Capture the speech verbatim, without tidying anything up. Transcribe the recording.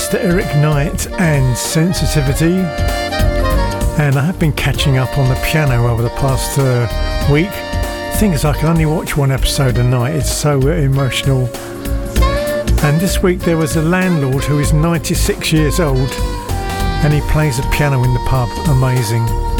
Mister Eric Knight and Sensitivity. And I have been catching up on the piano over the past uh, week. The thing is, I can only watch one episode a night. It's so emotional. And this week there was a landlord who is ninety-six years old and he plays the piano in the pub. Amazing.